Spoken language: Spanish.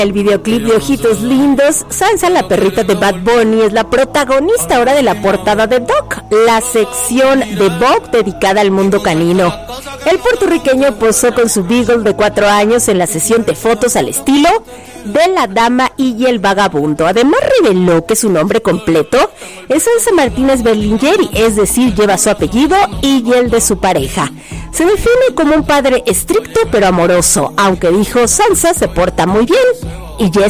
El videoclip de Ojitos Lindos, Sansa, la perrita de Bad Bunny, es la protagonista ahora de la portada de Dog, la sección de Vogue dedicada al mundo canino. El puertorriqueño posó con su beagle de 4 años en la sesión de fotos al estilo de La Dama y el Vagabundo. Además reveló que su nombre completo es Sansa Martínez Berlingeri, es decir, lleva su apellido y el de su pareja. Se define como un padre estricto pero amoroso, aunque dijo Sansa se porta muy bien y ya